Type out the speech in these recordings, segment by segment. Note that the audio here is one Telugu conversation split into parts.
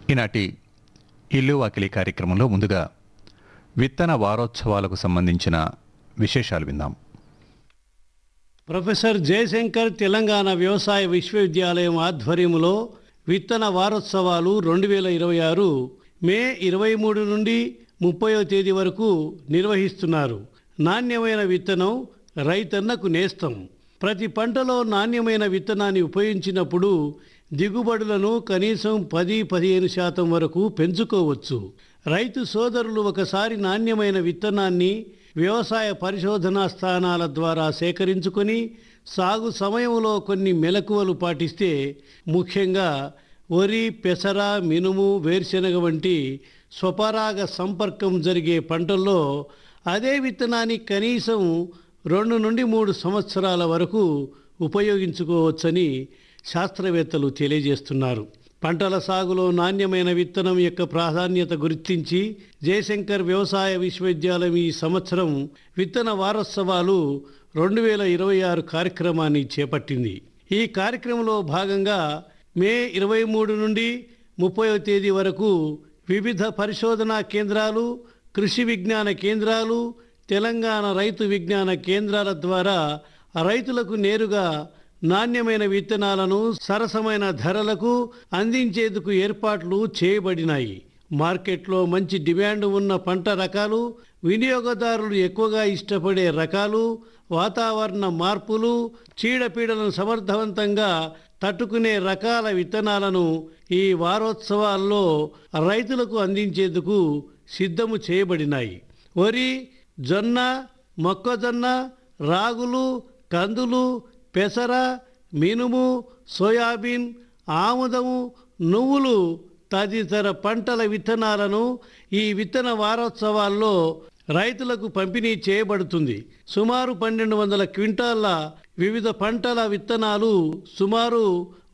ఈనాటి ఇల్లు వాకిలి కార్యక్రమంలో ముందుగా విత్తన వారోత్సవాలకు సంబంధించిన విశేషాలు విందాం. ప్రొఫెసర్ జయశంకర్ తెలంగాణ వ్యవసాయ విశ్వవిద్యాలయం ఆధ్వర్యంలో విత్తన వారోత్సవాలు 2026 మే 23 నుండి 30వ తేదీ వరకు నిర్వహిస్తున్నారు. నాణ్యమైన విత్తనం రైతన్నకు నేస్తం. ప్రతి పంటలో నాణ్యమైన విత్తనాన్ని ఉపయోగించినప్పుడు దిగుబడులను కనీసం 10-15% వరకు పెంచుకోవచ్చు. రైతు సోదరులు ఒకసారి నాణ్యమైన విత్తనాన్ని వ్యవసాయ పరిశోధనా స్థానాల ద్వారా సేకరించుకొని సాగు సమయంలో కొన్ని మెలకువలు పాటిస్తే, ముఖ్యంగా వరి, పెసర, మినుము, వేరుశెనగ వంటి స్వపరాగ సంపర్కం జరిగే పంటల్లో అదే విత్తనాన్ని కనీసం 2 నుండి 3 సంవత్సరాల వరకు ఉపయోగించుకోవచ్చని శాస్త్రవేత్తలు తెలియజేస్తున్నారు. పంటల సాగులో నాణ్యమైన విత్తనం యొక్క ప్రాధాన్యత గుర్తించి జయశంకర్ వ్యవసాయ విశ్వవిద్యాలయం ఈ సంవత్సరం విత్తన వారోత్సవాలు 2026 కార్యక్రమాన్ని చేపట్టింది. ఈ కార్యక్రమంలో భాగంగా మే 23 నుండి 30వ తేదీ వరకు వివిధ పరిశోధనా కేంద్రాలు, కృషి విజ్ఞాన కేంద్రాలు, తెలంగాణ రైతు విజ్ఞాన కేంద్రాల ద్వారా రైతులకు నేరుగా నాణ్యమైన విత్తనాలను సరసమైన ధరలకు అందించేందుకు ఏర్పాట్లు చేయబడినాయి. మార్కెట్లో మంచి డిమాండ్ ఉన్న పంట రకాలు, వినియోగదారులు ఎక్కువగా ఇష్టపడే రకాలు, వాతావరణ మార్పులు, చీడపీడలను సమర్థవంతంగా తట్టుకునే రకాల విత్తనాలను ఈ వారోత్సవాల్లో రైతులకు అందించేందుకు సిద్ధము చేయబడినాయి. వరి, జొన్న, మొక్కజొన్న, రాగులు, కందులు, పెసర, మినుము, సోయాబీన్, ఆముదము, నువ్వులు తదితర పంటల విత్తనాలను ఈ విత్తన వారోత్సవాల్లో రైతులకు పంపిణీ చేయబడుతుంది. సుమారు 1200 క్వింటాళ్ల వివిధ పంటల విత్తనాలు సుమారు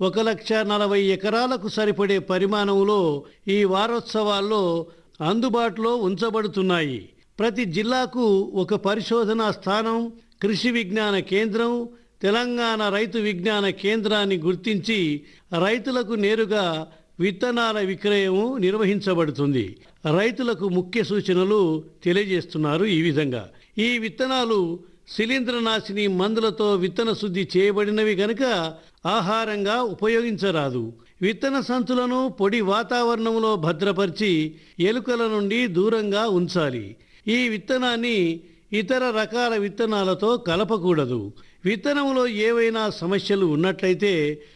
1,40,000 ఎకరాలకు సరిపడే పరిమాణంలో ఈ వారోత్సవాల్లో అందుబాటులో ఉంచబడుతున్నాయి. ప్రతి జిల్లాకు ఒక పరిశోధనా స్థానం, కృషి విజ్ఞాన కేంద్రం, తెలంగాణ రైతు విజ్ఞాన కేంద్రాన్ని గుర్తించి రైతులకు నేరుగా విత్తనాల విక్రయం నిర్వహించబడుతుంది. రైతులకు ముఖ్య సూచనలు తెలియజేస్తున్నారు. ఈ విధంగా ఈ విత్తనాలు శిలీంద్రనాశిని మందులతో విత్తన శుద్ధి చేయబడినవి గనుక ఆహారంగా ఉపయోగించరాదు. విత్తన సంచులను పొడి వాతావరణంలో భద్రపరిచి ఎలుకల నుండి దూరంగా ఉంచాలి. ఈ విత్తనాన్ని ఇతర రకాల విత్తనాలతో కలపకూడదు. విత్తనంలో ఏవైనా సమస్యలు ఉన్నట్లయితే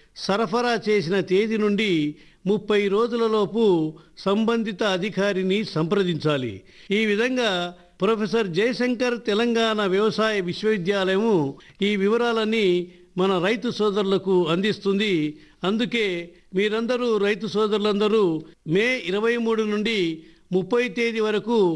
సరఫరా చేసిన తేదీ నుండి 30 రోజులలోపు సంబంధిత అధికారిని సంప్రదించాలి. ఈ విధంగా ప్రొఫెసర్ జయశంకర్ తెలంగాణ వ్యవసాయ విశ్వవిద్యాలయము ఈ వివరాలన్నీ మన రైతు సోదరులకు అందిస్తుంది. అందుకే మీరందరూ, రైతు సోదరులందరూ మే 23 నుండి 30 తేదీ వరకు